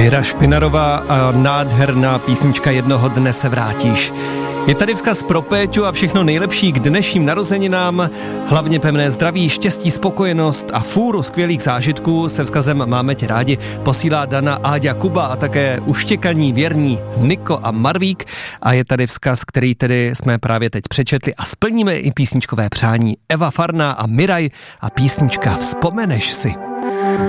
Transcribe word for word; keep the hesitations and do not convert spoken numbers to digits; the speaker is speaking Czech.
Věra Špinarová a nádherná písnička Jednoho dne se vrátíš. Je tady vzkaz pro Péťu a všechno nejlepší k dnešním narozeninám, hlavně pevné zdraví, štěstí, spokojenost a fůru skvělých zážitků. Se vzkazem Máme tě rádi posílá Dana, Áďa, Kuba a také uštěkaní věrní Niko a Marvík. A je tady vzkaz, který tedy jsme právě teď přečetli a splníme i písničkové přání. Eva Farná a Miraj a písnička Vzpomeneš si.